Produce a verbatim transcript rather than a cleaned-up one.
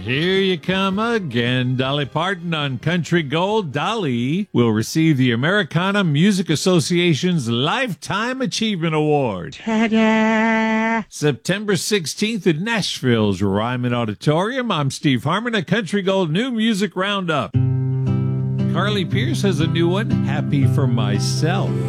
Here you come again. Dolly Parton on Country Gold. Dolly will receive the Americana Music Association's Lifetime Achievement Award. Ta-da! September sixteenth in Nashville's Ryman Auditorium. I'm Steve Harmon at Country Gold New Music Roundup. Carly Pearce has a new one, Happy for Myself.